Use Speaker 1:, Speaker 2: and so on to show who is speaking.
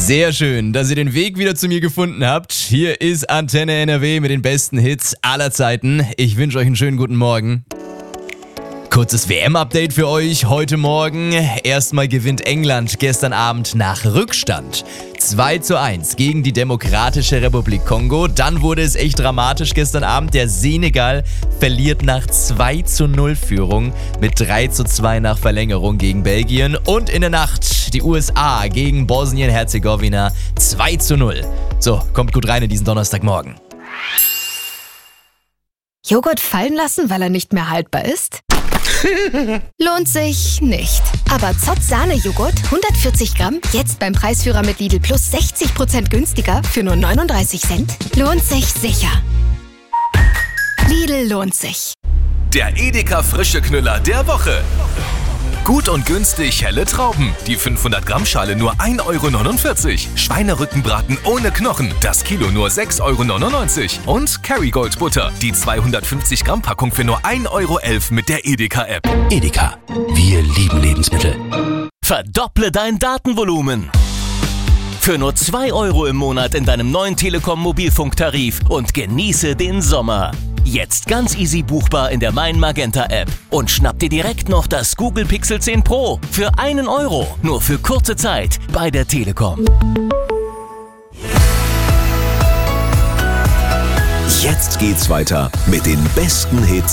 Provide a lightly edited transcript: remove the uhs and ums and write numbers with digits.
Speaker 1: Sehr schön, dass ihr den Weg wieder zu mir gefunden habt. Hier ist Antenne NRW mit den besten Hits aller Zeiten. Ich wünsche euch einen schönen guten Morgen. Kurzes WM-Update für euch heute Morgen. Erstmal gewinnt England gestern Abend nach Rückstand 2:1 gegen die Demokratische Republik Kongo. Dann wurde es echt dramatisch gestern Abend. Der Senegal verliert nach 2:0 Führung mit 3:2 nach Verlängerung gegen Belgien. Und in der Nacht die USA gegen Bosnien-Herzegowina 2:0. So, kommt gut rein in diesen Donnerstagmorgen.
Speaker 2: Joghurt fallen lassen, weil er nicht mehr haltbar ist? Lohnt sich nicht. Aber Zott Sahne-Joghurt, 140 Gramm, jetzt beim Preisführer mit Lidl Plus 60% günstiger für nur 39 Cent. Lohnt sich sicher. Lidl lohnt sich.
Speaker 3: Der Edeka frische Knüller der Woche. Gut und günstig helle Trauben. Die 500-Gramm-Schale nur 1,49 €. Schweinerückenbraten ohne Knochen. Das Kilo nur 6,99 €. Und Kerrygold Butter. Die 250-Gramm-Packung für nur 1,11 € mit der Edeka-App.
Speaker 4: Edeka, wir lieben Lebensmittel.
Speaker 5: Verdopple dein Datenvolumen. Für nur 2 € im Monat in deinem neuen Telekom-Mobilfunktarif und genieße den Sommer. Jetzt ganz easy buchbar in der Mein Magenta App. Und schnapp dir direkt noch das Google Pixel 10 Pro für 1 €. Nur für kurze Zeit bei der Telekom.
Speaker 3: Jetzt geht's weiter mit den besten Hits